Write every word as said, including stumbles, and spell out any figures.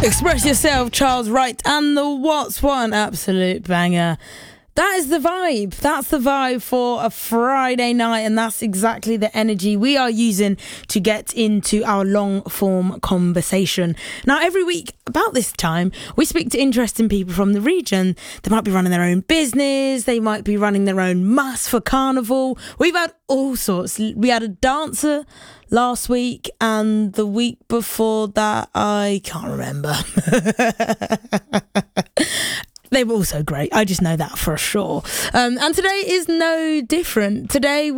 Express Yourself, Charles Wright, and the What's One, absolute banger. That is the vibe. That's the vibe for a Friday night, and that's exactly the energy we are using to get into our long-form conversation. Now, every week, about this time, we speak to interesting people from the region. They might be running their own business. They might be running their own mass for carnival. We've had all sorts. We had a dancer last week, and the week before that, I can't remember. They were also great. I just know that for sure. Um, and today is no different. Today